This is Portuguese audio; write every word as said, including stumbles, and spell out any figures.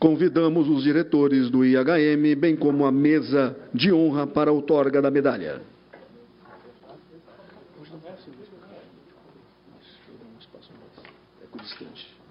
Convidamos os diretores do I H M, bem como a mesa de honra para a outorga da medalha. É distante.